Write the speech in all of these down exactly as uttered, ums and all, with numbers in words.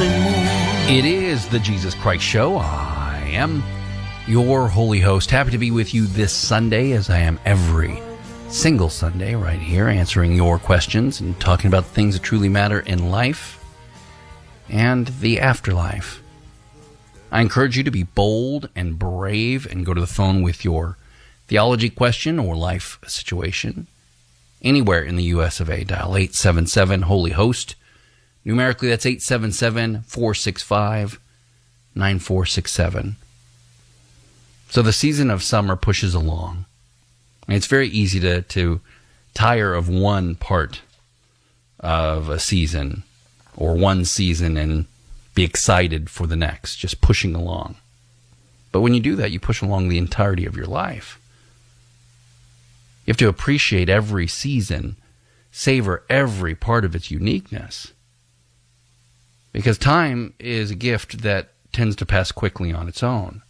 sing more. It is the Jesus Christ Show. I am your holy host. Happy to be with you this Sunday, as I am every single Sunday right here, answering your questions and talking about things that truly matter in life and the afterlife. I encourage you to be bold and brave and go to the phone with your theology question or life situation. Anywhere in the U S of A, dial eight seven seven, holy host. Numerically, that's eight seven seven, four six five, nine four six seven. So the season of summer pushes along. And it's very easy to, to tire of one part of a season or one season and be excited for the next, just pushing along. But when you do that, you push along the entirety of your life. You have to appreciate every season, savor every part of its uniqueness. Because time is a gift that tends to pass quickly on its own.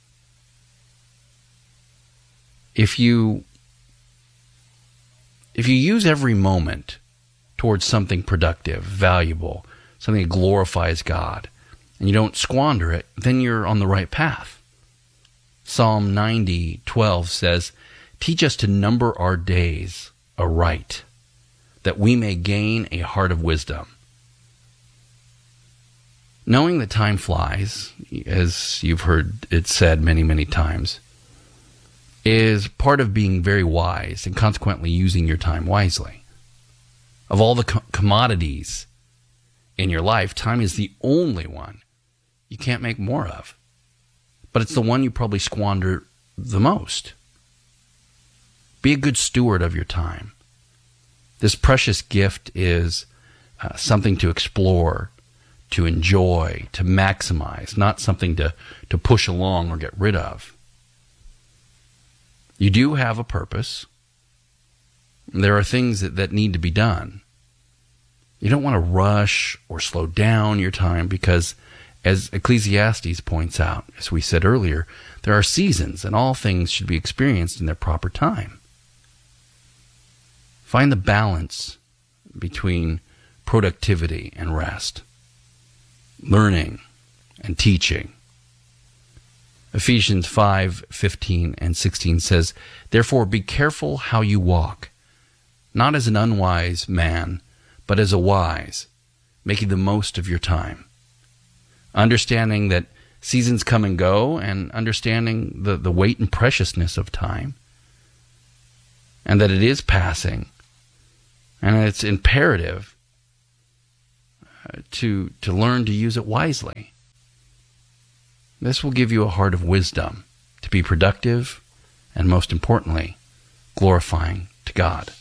If you if you use every moment towards something productive, valuable, something that glorifies God, and you don't squander it, then you're on the right path. Psalm ninety twelve says, "Teach us to number our days aright, that we may gain a heart of wisdom." Knowing that time flies, as you've heard it said many, many times, is part of being very wise and consequently using your time wisely. Of all the co- commodities in your life, time is the only one you can't make more of. But it's the one you probably squander the most. Be a good steward of your time. This precious gift is uh, something to explore, to enjoy, to maximize, not something to, to push along or get rid of. You do have a purpose. There are things that, that need to be done. You don't want to rush or slow down your time because, as Ecclesiastes points out, as we said earlier, there are seasons and all things should be experienced in their proper time. Find the balance between productivity and rest, learning and teaching. Ephesians five fifteen and sixteen says, "Therefore be careful how you walk, not as an unwise man, but as a wise, making the most of your time." Understanding that seasons come and go, and understanding the, the weight and preciousness of time, and that it is passing, and it's imperative to to learn to use it wisely. This will give you a heart of wisdom to be productive and, most importantly, glorifying to God.